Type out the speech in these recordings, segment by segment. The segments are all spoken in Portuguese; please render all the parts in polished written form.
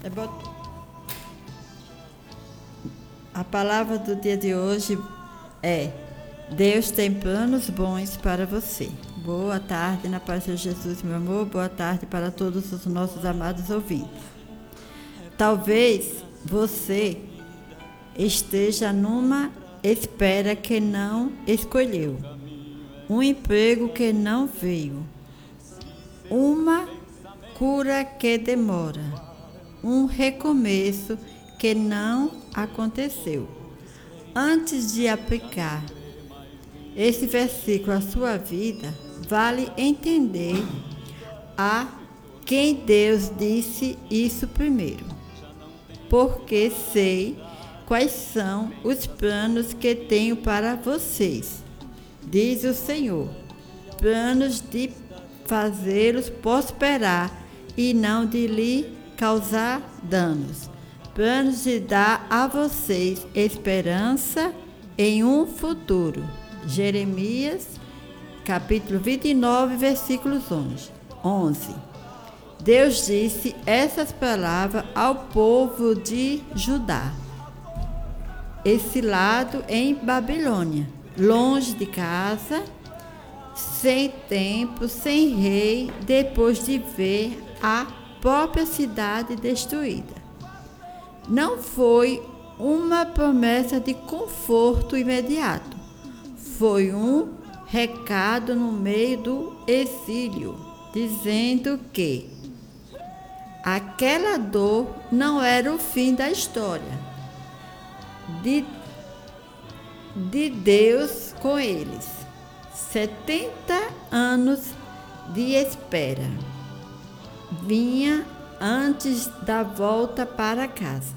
A palavra do dia de hoje é: Deus tem planos bons para você. Boa tarde, na paz de Jesus, meu amor. Boa tarde para todos os nossos amados ouvintes. Talvez você esteja numa espera que não escolheu, um emprego que não veio, uma cura que demora, um recomeço que não aconteceu. Antes de aplicar esse versículo à sua vida, vale entender a quem Deus disse isso primeiro. Porque sei quais são os planos que tenho para vocês, diz o Senhor. Planos de fazê-los prosperar e não de lhe causar danos. Planos de dar a vocês esperança em um futuro. Jeremias, capítulo 29, versículos 11. Deus disse essas palavras ao povo de Judá, exilado em Babilônia, longe de casa, sem templo, sem rei, depois de ver a própria cidade destruída. Não foi uma promessa de conforto imediato, foi um recado no meio do exílio, dizendo que aquela dor não era o fim da história de Deus com eles. 70 anos de espera vinha antes da volta para casa.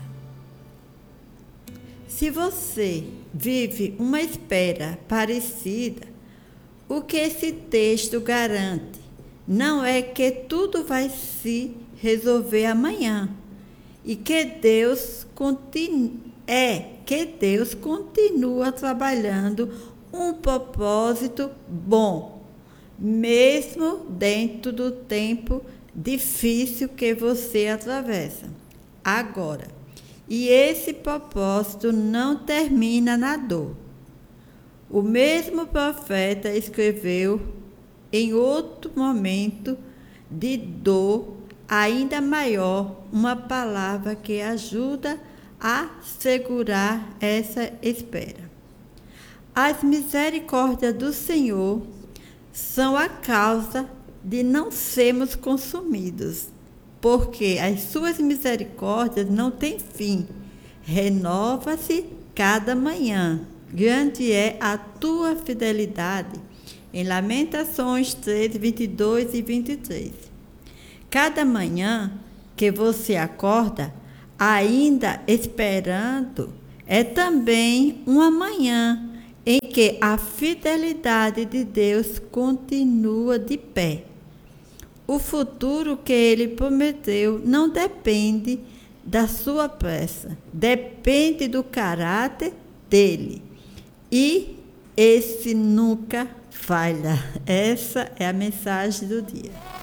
Se você vive uma espera parecida, o que esse texto garante não é que tudo vai se resolver amanhã e que Deus continua trabalhando um propósito bom, mesmo dentro do tempo difícil que você atravessa agora. E esse propósito não termina na dor. O mesmo profeta escreveu em outro momento de dor ainda maior uma palavra que ajuda a segurar essa espera. As misericórdias do Senhor são a causa de não sermos consumidos, porque as suas misericórdias não têm fim. Renova-se cada manhã. Grande é a tua fidelidade. Em Lamentações 3, 22 e 23. Cada manhã que você acorda, ainda esperando, é também uma manhã em que a fidelidade de Deus continua de pé. O futuro que Ele prometeu não depende da sua pressa, depende do caráter dele. E esse nunca falha. Essa é a mensagem do dia.